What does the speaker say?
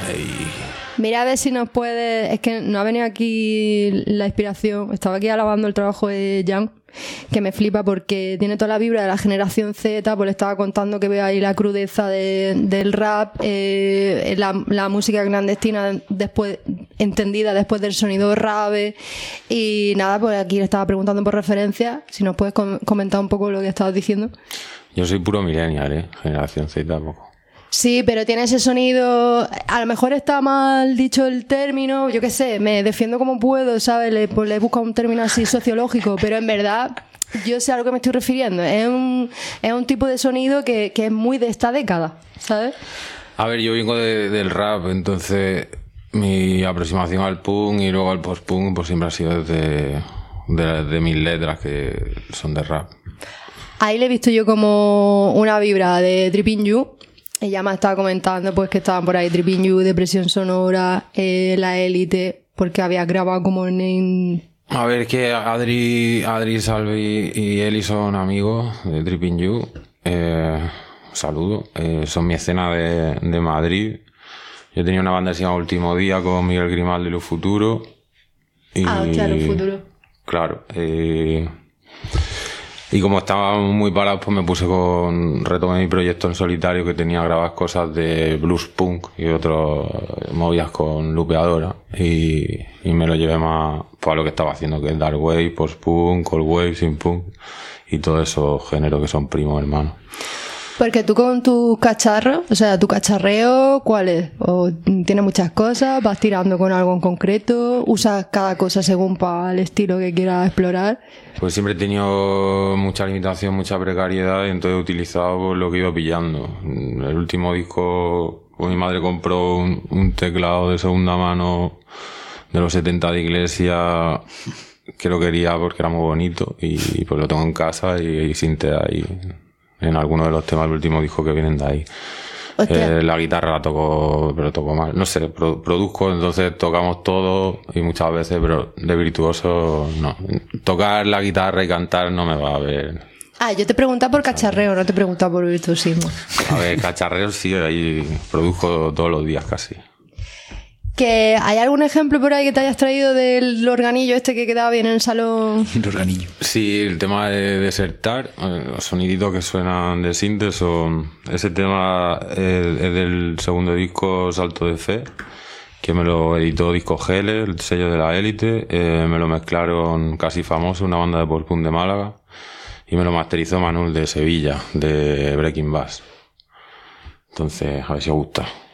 Mira a ver si nos puede... Es que no ha venido aquí la inspiración. Estaba aquí alabando el trabajo de Jan, que me flipa porque tiene toda la vibra de la generación Z. Pues le estaba contando que ve ahí la crudeza del rap, la música clandestina después entendida después del sonido rave. Y nada, pues aquí le estaba preguntando por referencia. Si nos puedes comentar un poco lo que estabas diciendo. Yo soy puro millennial, generación Z poco. Sí, pero tiene ese sonido... A lo mejor está mal dicho el término, yo qué sé, me defiendo como puedo, ¿sabes? Le he buscado un término así sociológico, pero en verdad yo sé a lo que me estoy refiriendo. Es un tipo de sonido que es muy de esta década, ¿sabes? A ver, yo vengo del rap, entonces mi aproximación al punk y luego al post-punk pues siempre ha sido de mis letras que son de rap. Ahí le he visto yo como una vibra de Tripping You. Ella me estaba comentando pues que estaban por ahí Tripping You, Depresión Sonora, La Élite, porque había grabado como en... A ver, que Adri Salvi y Eli son amigos de Tripping You. Saludo. Son mi escena de Madrid. Yo tenía una banda que se llama Último Día con Miguel Grimaldo y Luz Futuro. Hostia, Luz Futuro. Claro. Y como estábamos muy parados, pues retomé mi proyecto en solitario, que tenía grabadas cosas de blues punk y otras movidas con lupeadora, y me lo llevé más pues, a lo que estaba haciendo, que es dark wave, post punk, cold wave, synth punk y todos esos géneros que son primos hermanos. Porque tú con tus cacharros, o sea, tu cacharreo, ¿cuál es? ¿O tienes muchas cosas? ¿Vas tirando con algo en concreto? ¿Usas cada cosa según para el estilo que quieras explorar? Pues siempre he tenido mucha limitación, mucha precariedad, y entonces he utilizado lo que he ido pillando. El último disco, pues mi madre compró un teclado de segunda mano de los 70 de Iglesia, que lo quería porque era muy bonito, y pues lo tengo en casa y sinte ahí en algunos de los temas del último disco que vienen de ahí. La guitarra la toco, pero toco mal. No sé, produzco, entonces tocamos todo y muchas veces, pero de virtuoso no. Tocar la guitarra y cantar no me va a ver. Yo te preguntaba por cacharreo, no te preguntaba por virtuosismo. A ver, cacharreo sí, ahí produzco todos los días casi. ¿Que hay algún ejemplo por ahí que te hayas traído del organillo este que quedaba bien en el salón? El organillo. Sí, el tema de Desertar, los soniditos que suenan de synth, ese tema es del segundo disco Salto de Fe, que me lo editó Disco Gele, el sello de La Élite, me lo mezclaron Casi Famoso, una banda de post-punk de Málaga, y me lo masterizó Manuel de Sevilla, de Breaking Bass. Entonces, a ver si os gusta.